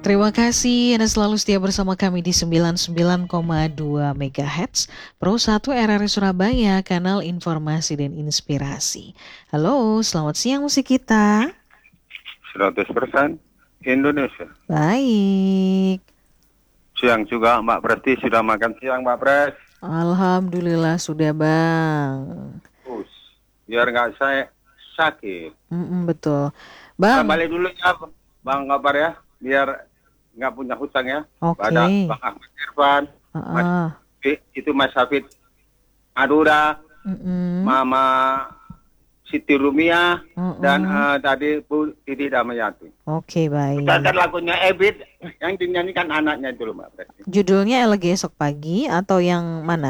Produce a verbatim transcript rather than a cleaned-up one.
Terima kasih Anda selalu setia bersama kami di sembilan puluh sembilan koma dua megahertz Pro satu R R I Surabaya, kanal informasi dan inspirasi. Halo, selamat siang musik kita. seratus persen Indonesia. Baik. Siang juga Mbak Presti, sudah makan siang Mbak Pres? Alhamdulillah sudah Bang. Us, biar nggak saya sakit. Mm-mm, betul. Kita Bang. balik dulu ya Bang Kabar ya, biar nggak punya hutang ya. Oke. Ada Bang Ahmad Irfan, Uh-uh. Mas, itu Mas Hafid Madura, Mm-mm. Mama Siti Rumia, Mm-mm. dan uh, tadi Bu Didi Damayati. Oke, baik. Putarkan lagunya Ebit yang dinyanyikan anaknya dulu Mbak Presti. Judulnya Elegi Esok Pagi atau yang mana?